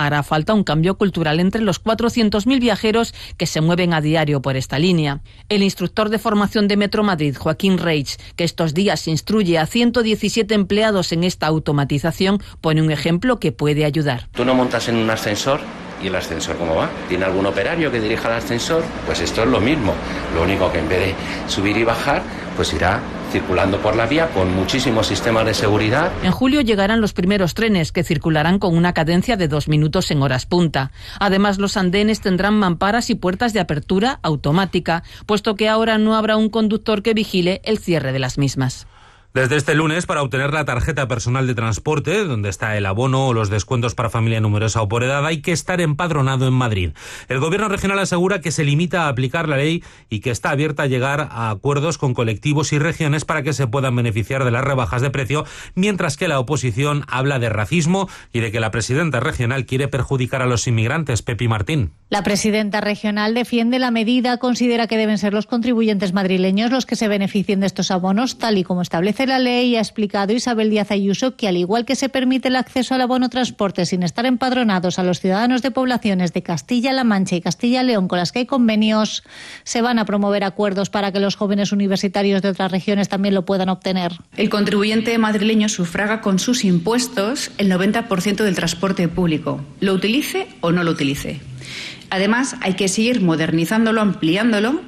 hará falta un cambio cultural entre los 400.000 viajeros que se mueven a diario por esta línea. El instructor de formación de Metro Madrid, Joaquín Reich, que estos días instruye a 117 empleados en esta automatización, pone un ejemplo que puede ayudar. Tú no montas en un ascensor. ¿Y el ascensor cómo va? ¿Tiene algún operario que dirija el ascensor? Pues esto es lo mismo. Lo único que en vez de subir y bajar, pues irá circulando por la vía con muchísimos sistemas de seguridad. En julio llegarán los primeros trenes que circularán con una cadencia de 2 minutos en horas punta. Además, los andenes tendrán mamparas y puertas de apertura automática, puesto que ahora no habrá un conductor que vigile el cierre de las mismas. Desde este lunes, para obtener la tarjeta personal de transporte, donde está el abono o los descuentos para familia numerosa o por edad, hay que estar empadronado en Madrid. El Gobierno regional asegura que se limita a aplicar la ley y que está abierta a llegar a acuerdos con colectivos y regiones para que se puedan beneficiar de las rebajas de precio, mientras que la oposición habla de racismo y de que la presidenta regional quiere perjudicar a los inmigrantes. Pepi Martín. La presidenta regional defiende la medida, considera que deben ser los contribuyentes madrileños los que se beneficien de estos abonos, tal y como establece la ley. Ha explicado Isabel Díaz Ayuso que, al igual que se permite el acceso al abono transporte sin estar empadronados a los ciudadanos de poblaciones de Castilla-La Mancha y Castilla-León con las que hay convenios, se van a promover acuerdos para que los jóvenes universitarios de otras regiones también lo puedan obtener. El contribuyente madrileño sufraga con sus impuestos el 90% del transporte público, lo utilice o no lo utilice. Además, hay que seguir modernizándolo, ampliándolo,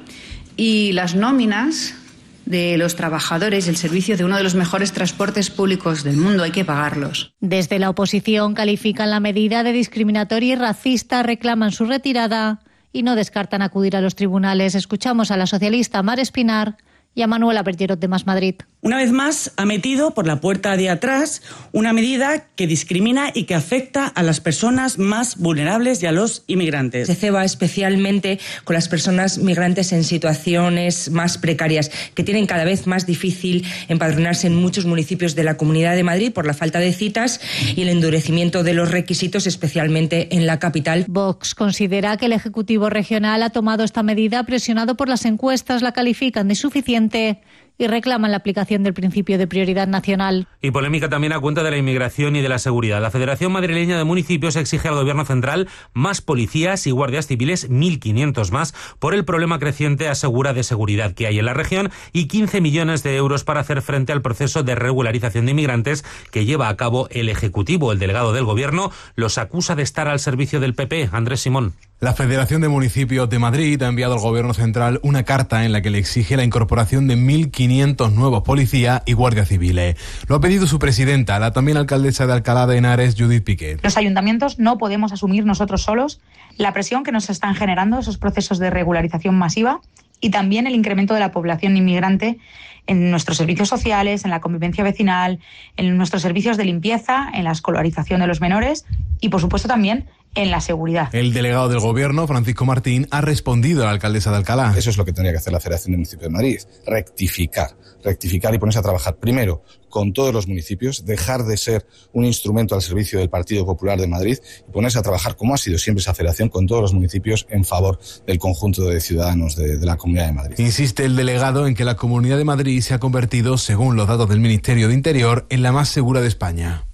y las nóminas de los trabajadores del servicio de uno de los mejores transportes públicos del mundo hay que pagarlos. Desde la oposición califican la medida de discriminatoria y racista, reclaman su retirada y no descartan acudir a los tribunales. Escuchamos a la socialista Mar Espinar y a Manuela Bergerot de Más Madrid. Una vez más ha metido por la puerta de atrás una medida que discrimina y que afecta a las personas más vulnerables y a los inmigrantes. Se ceba especialmente con las personas migrantes en situaciones más precarias, que tienen cada vez más difícil empadronarse en muchos municipios de la Comunidad de Madrid por la falta de citas y el endurecimiento de los requisitos, especialmente en la capital. Vox considera que el Ejecutivo regional ha tomado esta medida presionado por las encuestas, la califican de insuficiente y reclaman la aplicación del principio de prioridad nacional. Y polémica también a cuenta de la inmigración y de la seguridad. La Federación Madrileña de Municipios exige al Gobierno central más policías y guardias civiles, 1.500 más, por el problema creciente, asegura, de seguridad que hay en la región, y 15 millones de euros para hacer frente al proceso de regularización de inmigrantes que lleva a cabo el Ejecutivo. El delegado del Gobierno los acusa de estar al servicio del PP. Andrés Simón. La Federación de Municipios de Madrid ha enviado al Gobierno central una carta en la que le exige la incorporación de 1.500 nuevos policías y guardias civiles. Lo ha pedido su presidenta, la también alcaldesa de Alcalá de Henares, Judith Piqué. Los ayuntamientos no podemos asumir nosotros solos la presión que nos están generando esos procesos de regularización masiva y también el incremento de la población inmigrante en nuestros servicios sociales, en la convivencia vecinal, en nuestros servicios de limpieza, en la escolarización de los menores y, por supuesto, también en la seguridad. El delegado del Gobierno, Francisco Martín, ha respondido a la alcaldesa de Alcalá. Eso es lo que tendría que hacer la Federación de Municipios de Madrid, rectificar y ponerse a trabajar primero con todos los municipios, dejar de ser un instrumento al servicio del Partido Popular de Madrid y ponerse a trabajar, como ha sido siempre esa federación, con todos los municipios en favor del conjunto de ciudadanos de la Comunidad de Madrid. Insiste el delegado en que la Comunidad de Madrid se ha convertido, según los datos del Ministerio de Interior, en la más segura de España.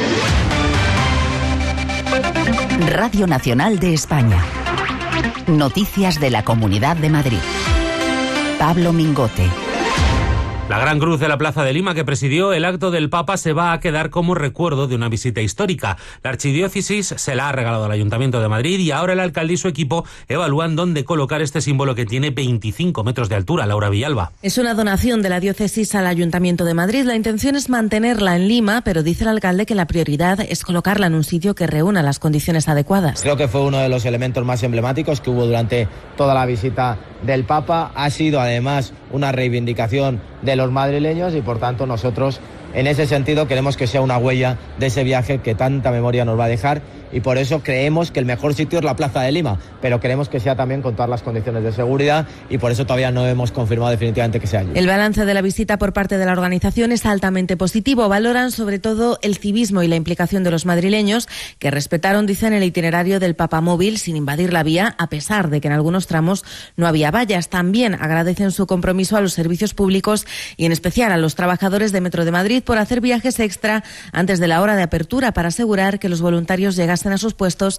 Radio Nacional de España. Noticias de la Comunidad de Madrid. Pablo Mingote. La Gran Cruz de la Plaza de Lima, que presidió el acto del Papa, se va a quedar como recuerdo de una visita histórica. La archidiócesis se la ha regalado al Ayuntamiento de Madrid y ahora el alcalde y su equipo evalúan dónde colocar este símbolo que tiene 25 metros de altura. Laura Villalba. Es una donación de la diócesis al Ayuntamiento de Madrid. La intención es mantenerla en Lima, pero dice el alcalde que la prioridad es colocarla en un sitio que reúna las condiciones adecuadas. Creo que fue uno de los elementos más emblemáticos que hubo durante toda la visita del Papa. Ha sido además una reivindicación de los madrileños y por tanto nosotros en ese sentido queremos que sea una huella de ese viaje que tanta memoria nos va a dejar y por eso creemos que el mejor sitio es la Plaza de Lima, pero queremos que sea también con todas las condiciones de seguridad y por eso todavía no hemos confirmado definitivamente que sea allí. El balance de la visita por parte de la organización es altamente positivo. Valoran sobre todo el civismo y la implicación de los madrileños que respetaron, dicen, el itinerario del papamóvil sin invadir la vía, a pesar de que en algunos tramos no había vallas. También agradecen su compromiso a los servicios públicos y en especial a los trabajadores de Metro de Madrid por hacer viajes extra antes de la hora de apertura para asegurar que los voluntarios llegasen a sus puestos